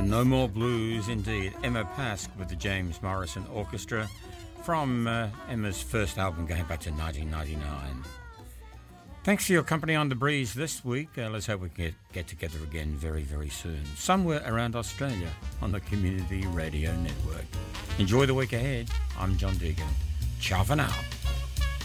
No More Blues indeed. Emma Pask with the James Morrison Orchestra from Emma's first album going back to 1999. Thanks for your company on The Breeze this week. Let's hope we can get together again very, very soon, somewhere around Australia on the Community Radio Network. Enjoy the week ahead. I'm John Deegan. Ciao for now.